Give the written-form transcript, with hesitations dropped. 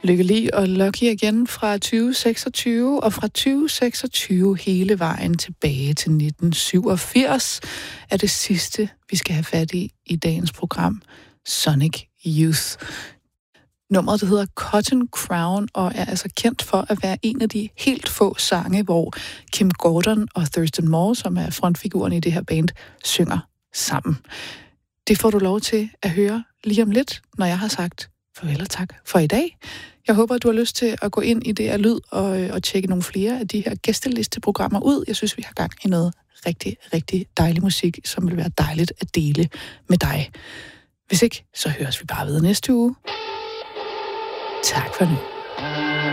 Lykkelig og Lucky igen fra 2026, og fra 2026 hele vejen tilbage til 1987 er det sidste, vi skal have fat i dagens program, Sonic Youth. Nummeret det hedder Cotton Crown og er altså kendt for at være en af de helt få sange, hvor Kim Gordon og Thurston Moore, som er frontfigurerne i det her band, synger sammen. Det får du lov til at høre lige om lidt, når jeg har sagt farvel og tak for i dag. Jeg håber, at du har lyst til at gå ind i det her lyd og tjekke nogle flere af de her gæstelisteprogrammer ud. Jeg synes, vi har gang i noget rigtig, rigtig dejlig musik, som vil være dejligt at dele med dig. Hvis ikke, så høres vi bare ved næste uge. Tak for nu.